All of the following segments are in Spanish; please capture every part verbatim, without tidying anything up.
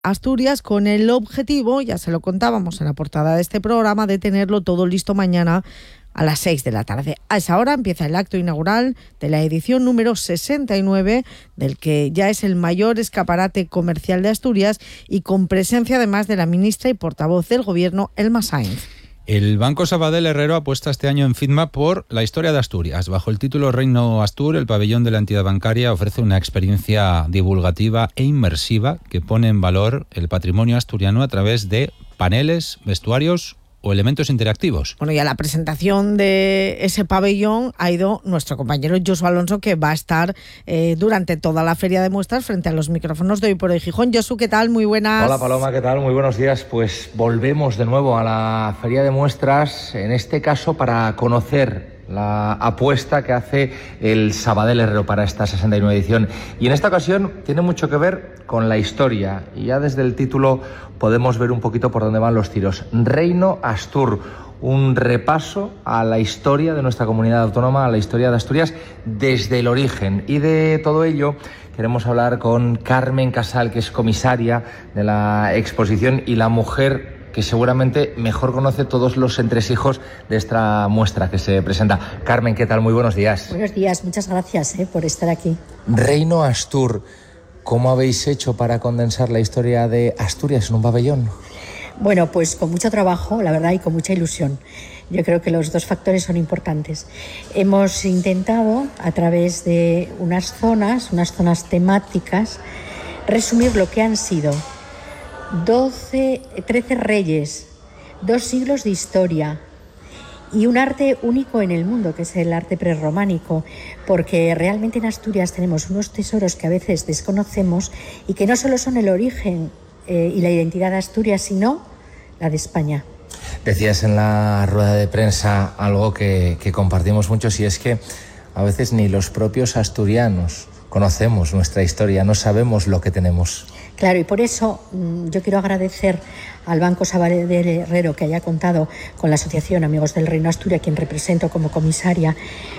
Asturias, con el objetivo, ya se lo contábamos en la portada de este programa, de tenerlo todo listo mañana a las seis de la tarde. A esa hora empieza el acto inaugural de la edición número sesenta y nueve, del que ya es el mayor escaparate comercial de Asturias, y con presencia además de la ministra y portavoz del Gobierno, Elma Sainz. El Banco Sabadell Herrero apuesta este año en FITMA por la historia de Asturias. Bajo el título Reino Astur, el pabellón de la entidad bancaria ofrece una experiencia divulgativa e inmersiva que pone en valor el patrimonio asturiano a través de paneles, vestuarios o elementos interactivos. Bueno, y a la presentación de ese pabellón ha ido nuestro compañero Josu Alonso, que va a estar eh, durante toda la feria de muestras frente a los micrófonos de Hoy por Hoy Gijón. Josu, ¿qué tal? Muy buenas. Hola Paloma, ¿qué tal? Muy buenos días. Pues volvemos de nuevo a la feria de muestras, en este caso para conocer la apuesta que hace el Sabadell Herrero para esta sesenta y nueve edición. Y en esta ocasión tiene mucho que ver con la historia, y ya desde el título podemos ver un poquito por dónde van los tiros. Reino Astur, un repaso a la historia de nuestra comunidad autónoma, a la historia de Asturias desde el origen. Y de todo ello queremos hablar con Carmen Casal, que es comisaria de la exposición y la mujer que seguramente mejor conoce todos los entresijos de esta muestra que se presenta. Carmen, ¿qué tal? Muy buenos días. Buenos días, muchas gracias eh, por estar aquí. Reino Astur, ¿cómo habéis hecho para condensar la historia de Asturias en un pabellón? Bueno, pues con mucho trabajo, la verdad, y con mucha ilusión. Yo creo que los dos factores son importantes. Hemos intentado, a través de unas zonas, unas zonas temáticas, resumir lo que han sido doce, trece reyes, dos siglos de historia y un arte único en el mundo, que es el arte prerrománico, porque realmente en Asturias tenemos unos tesoros que a veces desconocemos y que no solo son el origen eh, y la identidad de Asturias, sino la de España. Decías en la rueda de prensa algo que, que compartimos muchos, y es que a veces ni los propios asturianos conocemos nuestra historia, no sabemos lo que tenemos. Claro, y por eso mmm, yo quiero agradecer al Banco Sabadell Herrero que haya contado con la Asociación Amigos del Reino Asturias, quien represento como comisaria,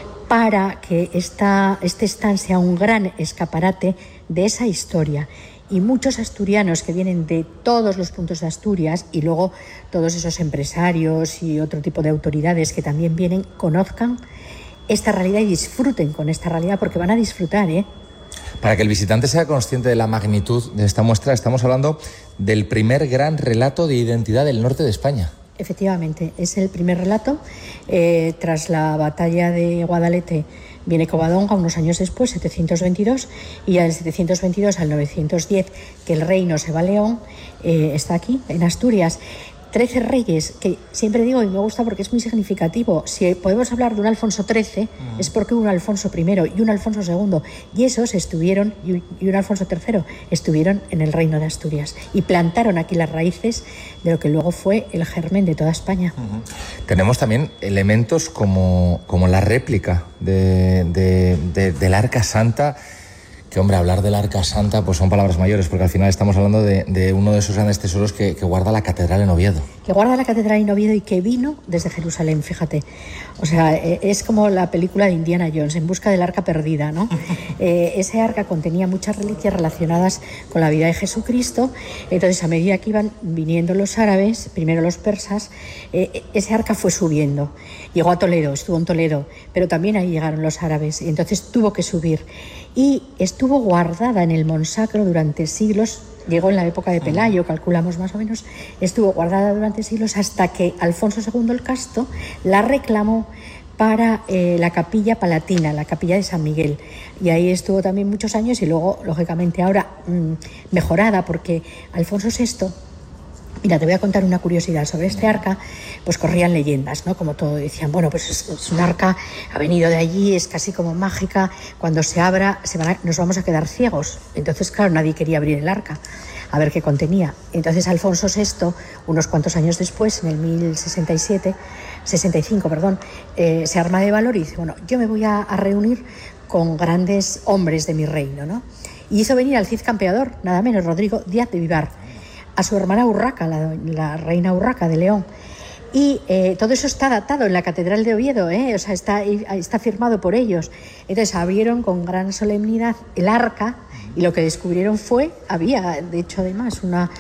para que esta, este stand sea un gran escaparate de esa historia. Y muchos asturianos que vienen de todos los puntos de Asturias, y luego todos esos empresarios y otro tipo de autoridades que también vienen, conozcan esta realidad y disfruten con esta realidad, porque van a disfrutar, ¿eh? Para que el visitante sea consciente de la magnitud de esta muestra, estamos hablando del primer gran relato de identidad del norte de España. Efectivamente, es el primer relato. Eh, tras la batalla de Guadalete viene Covadonga unos años después, setecientos veintidós, y ya del setecientos veintidós al novecientos diez, que el reino se va a León, eh, está aquí, en Asturias. Trece reyes, que siempre digo y me gusta porque es muy significativo. Si podemos hablar de un Alfonso trece, uh-huh. es porque hubo un Alfonso primero y un Alfonso segundo, y esos estuvieron, y un Alfonso tercero, estuvieron en el reino de Asturias y plantaron aquí las raíces de lo que luego fue el germen de toda España. Uh-huh. Tenemos también elementos como, como la réplica de, de, de, del Arca Santa. Que, hombre, hablar del Arca Santa pues son palabras mayores, porque al final estamos hablando de, de uno de esos grandes tesoros que, que guarda la catedral en Oviedo. Que guarda la catedral en Oviedo y que vino desde Jerusalén, fíjate. O sea, es como la película de Indiana Jones, En busca del arca perdida, ¿no? eh, ese arca contenía muchas reliquias relacionadas con la vida de Jesucristo. Entonces, a medida que iban viniendo los árabes, primero los persas, eh, ese arca fue subiendo. Llegó a Toledo, estuvo en Toledo, pero también ahí llegaron los árabes, y entonces tuvo que subir. Y estuvo guardada en el Monsacro durante siglos, llegó en la época de Pelayo, calculamos más o menos, estuvo guardada durante siglos hasta que Alfonso segundo el Casto la reclamó para eh, la capilla palatina, la capilla de San Miguel, y ahí estuvo también muchos años, y luego, lógicamente, ahora mmm, mejorada, porque Alfonso sexto, mira, te voy a contar una curiosidad sobre este arca. Pues corrían leyendas, ¿no? Como todo, decían, bueno, pues es, es un arca, ha venido de allí, es casi como mágica, cuando se abra se van a, nos vamos a quedar ciegos. Entonces, claro, nadie quería abrir el arca a ver qué contenía. Entonces Alfonso sexto, unos cuantos años después, en el mil sesenta y siete, sesenta y cinco, perdón, eh, se arma de valor y dice, bueno, yo me voy a, a reunir con grandes hombres de mi reino, ¿no? Y hizo venir al Cid campeador, nada menos, Rodrigo Díaz de Vivar, a su hermana Urraca, la, la reina Urraca de León. Y eh, todo eso está datado en la Catedral de Oviedo, ¿eh? O sea, está, está firmado por ellos. Entonces abrieron con gran solemnidad el arca y lo que descubrieron fue, había de hecho además una,